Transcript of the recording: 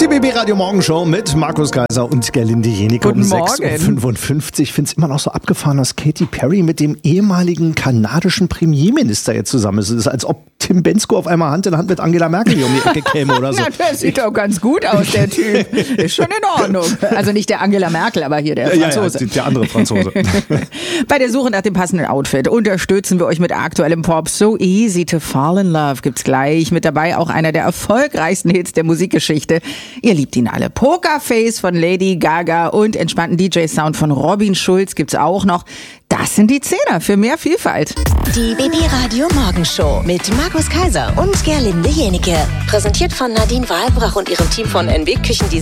BB Radio Morgenshow mit Markus Kaiser und Gerlinde Jenicke. Guten Morgen. 6:55 Uhr. Ich finde es immer noch so abgefahren, dass Katy Perry mit dem ehemaligen kanadischen Premierminister jetzt zusammen ist. Es ist, als ob Tim Bendzko auf einmal Hand in Hand mit Angela Merkel hier um die Ecke käme oder so. Na, der sieht doch ganz gut aus, der Typ. Ist schon in Ordnung. Also nicht der Angela Merkel, aber hier der Franzose. Ja, der andere Franzose. Bei der Suche nach dem passenden Outfit unterstützen wir euch mit aktuellem Pop. So Easy to Fall in Love gibt's gleich. Mit dabei auch einer der erfolgreichsten Hits der Musikgeschichte. Ihr liebt ihn alle. Pokerface von Lady Gaga und entspannten DJ-Sound von Robin Schulz gibt's auch noch. Das sind die 10er für mehr Vielfalt. Die BB Radio Morgenshow mit Markus Kaiser und Gerlinde Jenicke. Präsentiert von Nadine Wahlbrach und ihrem Team von NW Küchen